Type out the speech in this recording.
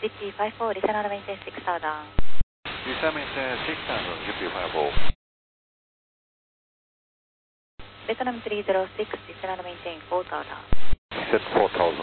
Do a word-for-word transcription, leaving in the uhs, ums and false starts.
G P five four, Listener maintain six thousand. Listener maintain six thousand, G P five four. Vietnam three zero six, Listener maintain four thousand. Set four thousand.